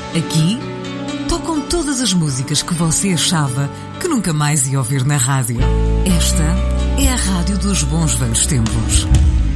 Aqui, tocam todas as músicas que você achava que nunca mais ia ouvir na rádio. Esta é a Rádio dos Bons Velhos Tempos.